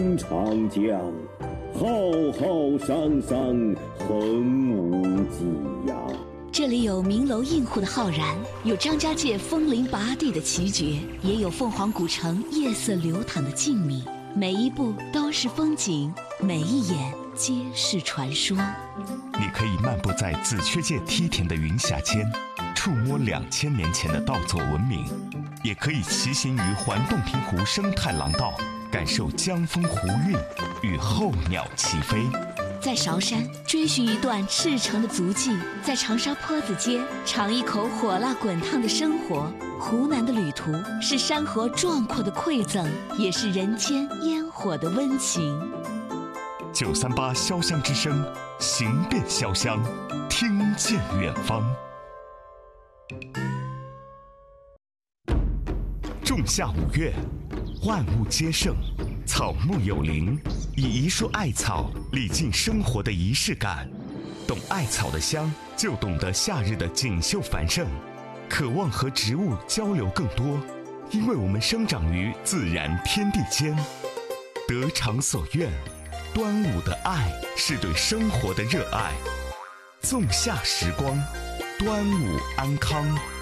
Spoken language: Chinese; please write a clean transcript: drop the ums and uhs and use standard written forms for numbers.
奔长江，浩浩汤汤，横无际呀。 这里有名楼映户的浩然，有张家界风铃拔地的奇绝，也有凤凰古城夜色流淌的静谧。每一步都是风景，每一眼皆是传说。 你可以漫步在紫雀界梯田的云霞间，触摸2000年前的稻作文明，也可以骑行于环洞庭湖生态廊道，感受江风湖韵与候鸟齐飞。 在韶山追寻一段赤诚的足迹，在长沙坡子街尝一口火辣滚烫的生活。湖南的旅途是山河壮阔的馈赠，也是人间烟火的温情。 938潇湘之声，行遍潇湘，听见远方。仲夏5月，万物皆盛，草木有灵，以一束艾草礼敬生活的仪式感。懂艾草的香，就懂得夏日的锦绣繁盛。渴望和植物交流更多，因为我们生长于自然天地间。得偿所愿，端午的爱是对生活的热爱。仲夏时光，端午安康。